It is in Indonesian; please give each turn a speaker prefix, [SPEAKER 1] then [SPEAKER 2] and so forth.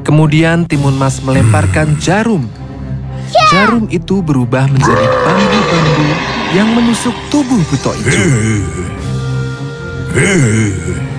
[SPEAKER 1] Kemudian Timun Mas melemparkan jarum. Jarum itu berubah menjadi bambu-bambu yang menusuk tubuh buto itu.